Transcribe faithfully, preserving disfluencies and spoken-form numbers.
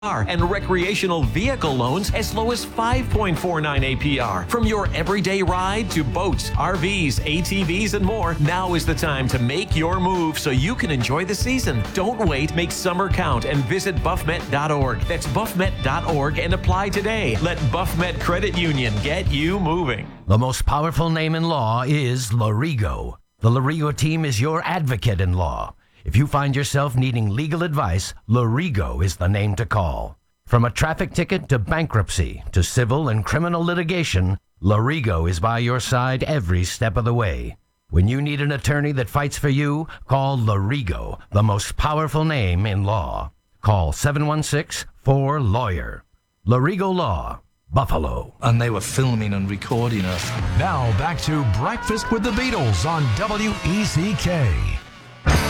and recreational vehicle loans as low as five point four nine A P R. From your everyday ride to boats, R Vs, A T Vs, and more, now is the time to make your move so you can enjoy the season. Don't wait, make summer count and visit buff met dot org. That's buff met dot org and apply today. Let BuffMet Credit Union get you moving. The most powerful name in law is Lorigo. The Lorigo team is your advocate in law. If you find yourself needing legal advice, Lorigo is the name to call. From a traffic ticket to bankruptcy to civil and criminal litigation, Lorigo is by your side every step of the way. When you need an attorney that fights for you, call Lorigo, the most powerful name in law. Call seven one six, four, lawyer. Lorigo Law, Buffalo. And they were filming and recording us. Now back to Breakfast with the Beatles on W E C K.